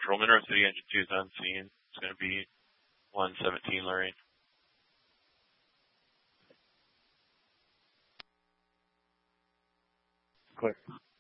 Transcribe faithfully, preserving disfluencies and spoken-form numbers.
control. Monroe City engine two is unseen. It's going to be one seventeen Lorraine. Clear.